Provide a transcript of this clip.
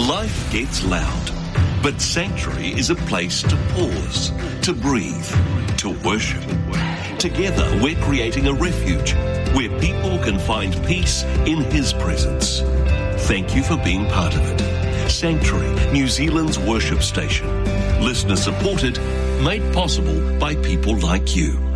Life gets loud, but Sanctuary is a place to pause, to breathe, to worship. Together, we're creating a refuge where people can find peace in His presence. Thank you for being part of it. Sanctuary, New Zealand's worship station. Listener supported, made possible by people like you.